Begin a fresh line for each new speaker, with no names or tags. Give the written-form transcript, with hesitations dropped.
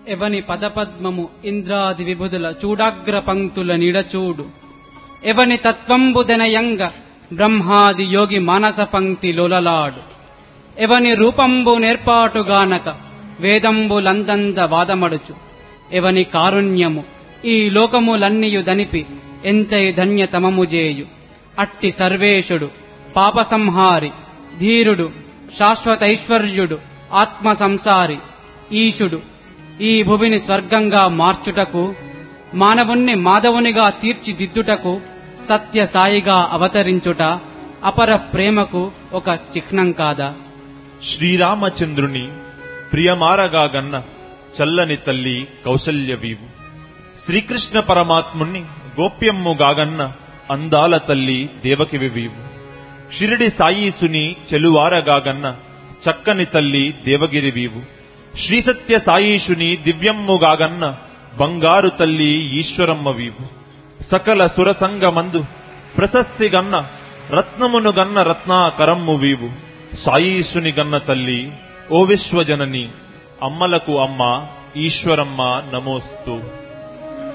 ఎవని పదపద్మము ఇంద్రాది విభుదుల చూడాగ్ర పంక్తుల నిడచూడు. ఎవని తత్వంబుదనయంగ బ్రహ్మాది యోగి మానస పంక్తి లొలలాడు. ఎవని రూపంబు నేర్పాటుగానక వేదంబులందంద వాదమడుచు. ఎవని కారుణ్యము ఈ లోకములన్నియు దనిపి ఎంతై ధన్యతమము జేయు. అట్టి సర్వేశుడు పాప సంహారి ధీరుడు శాశ్వతైశ్వర్యుడు ఆత్మ సంసారి ఈశుడు ఈ భువిని స్వర్గంగా మార్చుటకు మానవుణ్ణి మాధవునిగా తీర్చిదిద్దుటకు సత్య సాయిగా అవతరించుట అపర ప్రేమకు ఒక చిహ్నం కాదా?
శ్రీరామచంద్రుని ప్రియమారగా గన్న చల్లని తల్లి కౌసల్యవీవు. శ్రీకృష్ణ పరమాత్ముణ్ణి గోప్యమ్ముగాగన్న అందాల తల్లి దేవకివివీవు. షిరిడి సాయీసుని చెలువారగాగన్న చక్కని తల్లి దేవగిరివీవు. శ్రీ సత్య సాయీషుని దివ్యమ్ముగాగన్న బంగారు తల్లి ఈశ్వరమ్మవీవు. సకల సురసంగమందు ప్రశస్తి గన్న రత్నమును గన్న రత్నాకరమ్ము వీవు. సాయీసుని గన్న తల్లి ఓ విశ్వజనని అమ్మలకు అమ్మ ఈశ్వరమ్మ నమోస్తు.